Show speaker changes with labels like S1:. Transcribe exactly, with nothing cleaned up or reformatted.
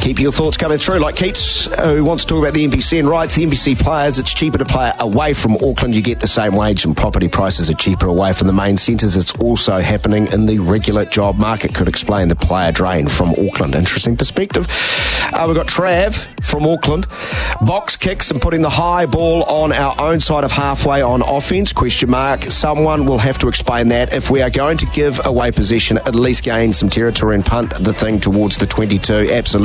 S1: Keep your thoughts coming through. Like Keats, uh, who wants to talk about the N B C and rights. The N B C players, it's cheaper to play away from Auckland. You get the same wage, and property prices are cheaper away from the main centres. It's also happening in the regular job market. Could explain the player drain from Auckland. Interesting perspective. Uh, we've got Trav from Auckland. Box kicks and putting the high ball on our own side of halfway on offence, question mark. Someone will have to explain that. If we are going to give away possession, at least gain some territory and punt the thing towards the twenty-two. Absolutely.